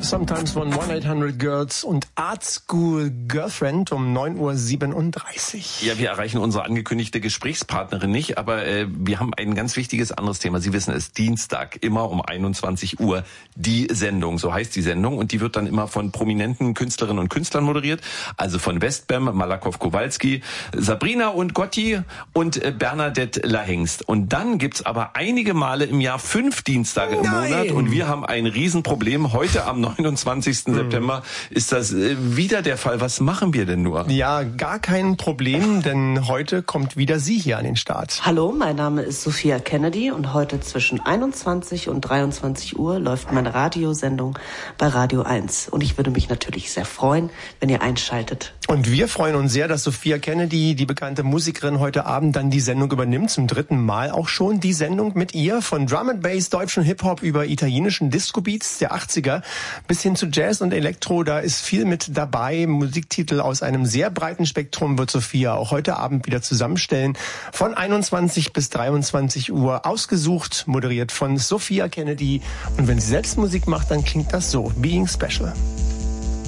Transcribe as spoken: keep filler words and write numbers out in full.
Sometimes von one eight hundred Girls und Art School Girlfriend um neun Uhr siebenunddreißig. Ja, wir erreichen unsere angekündigte Gesprächspartnerin nicht, aber äh, wir haben ein ganz wichtiges anderes Thema. Sie wissen es, Dienstag, immer um einundzwanzig Uhr, die Sendung, so heißt die Sendung. Und die wird dann immer von prominenten Künstlerinnen und Künstlern moderiert. Also von Westbam, Malakow-Kowalski, Sabrina und Gotti und äh, Bernadette Lahengst. Und dann gibt's aber einige Male im Jahr fünf Dienstage im Nein. Monat. Und wir haben ein Riesenproblem. Heute am neunundzwanzigsten September ist das äh, wieder der Fall. Was machen wir denn nur? Ja, gar kein Problem, denn heute kommt wieder sie hier an den Start. Hallo, mein Name ist Sophia Kennedy und heute zwischen einundzwanzig und dreiundzwanzig Uhr läuft meine Radiosendung bei Radio eins. Und ich würde mich natürlich sehr freuen, wenn ihr einschaltet. Und wir freuen uns sehr, dass Sophia Kennedy, die bekannte Musikerin, heute Abend dann die Sendung übernimmt. Zum dritten Mal auch schon die Sendung mit ihr. Von Drum and Bass, deutschen Hip-Hop über italienischen Disco-Beats der achtziger bis hin zu Jazz und Elektro. Da ist viel mit dabei. Musiktitel aus einem sehr breiten Spektrum wird Sophia auch heute Abend wieder zusammenstellen. Von einundzwanzig bis dreiundzwanzig Uhr ausgesucht, moderiert von Sophia Kennedy. Und wenn sie selbst Musik macht, dann klingt das so. Being Special.